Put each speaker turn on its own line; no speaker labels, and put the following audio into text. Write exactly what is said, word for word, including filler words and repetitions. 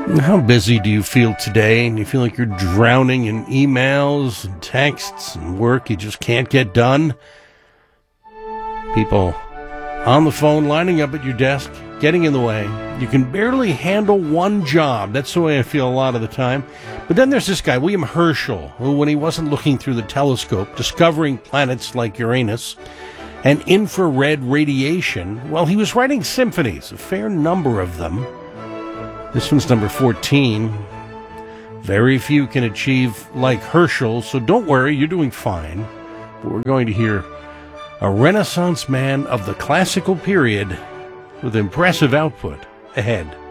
How busy do you feel today? And you feel like you're drowning in emails and texts and work you just can't get done? People on the phone, lining up at your desk, getting in the way. You can barely handle one job. That's the way I feel a lot of the time. But then there's this guy, William Herschel, who, when he wasn't looking through the telescope, discovering planets like Uranus and infrared radiation, well, he was writing symphonies, a fair number of them. This one's number fourteen. Very few can achieve like Herschel, so don't worry, you're doing fine. But we're going to hear a Renaissance man of the classical period with impressive output ahead.